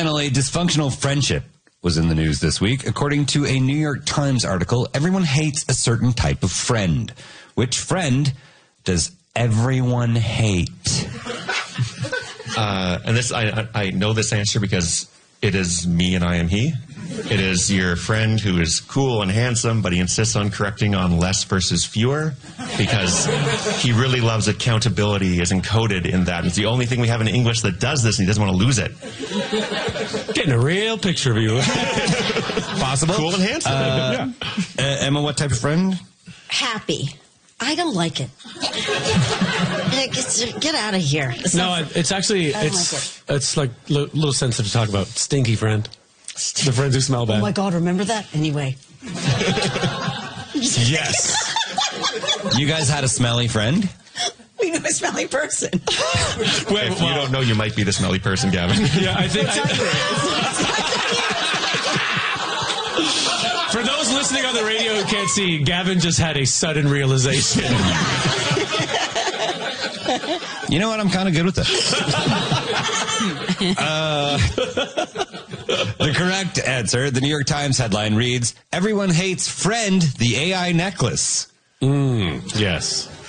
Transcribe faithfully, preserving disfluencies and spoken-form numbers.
finally, dysfunctional friendship was in the news this week. According to a New York Times article, everyone hates a certain type of friend. Which friend does everyone hate? Uh, and this, I, I know this answer because it is me and I am he. It is your friend who is cool and handsome, but he insists on correcting on less versus fewer because he really loves accountability is encoded in that. It's the only thing we have in English that does this, and he doesn't want to lose it. Getting a real picture of you. Possible. Cool and handsome. Uh, yeah. uh, Emma, what type of friend? Happy. I don't like it. Like, it's, get out of here. It's No, not- it's actually, I don't it's it's like a little sensitive to talk about. Stinky friend. The friends who smell bad. Oh my God, remember that? Anyway. Yes. You guys had a smelly friend? We know a smelly person. Wait, If well, you don't know, you might be the smelly person, Gavin. yeah, I think. I, for those listening on the radio who can't see, Gavin just had a sudden realization. You know what? I'm kind of good with it. uh, the correct answer, the New York Times headline reads, "Everyone hates friend, the A I necklace." Mm, yes.